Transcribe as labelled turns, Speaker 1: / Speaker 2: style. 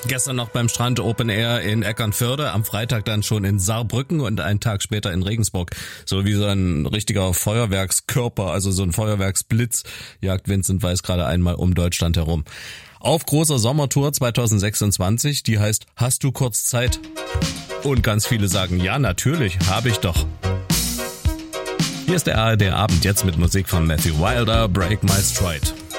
Speaker 1: Gestern noch beim Strand Open Air in Eckernförde, am Freitag dann schon in Saarbrücken und einen Tag später in Regensburg. So wie so ein richtiger Feuerwerkskörper, also so ein Feuerwerksblitz, jagt Vincent Weiss gerade einmal um Deutschland herum. Auf großer Sommertour 2026, die heißt Hast du kurz Zeit? Und ganz viele sagen, ja natürlich, habe ich doch. Hier ist der ARD Abend, jetzt mit Musik von Matthew Wilder, Break My Stride.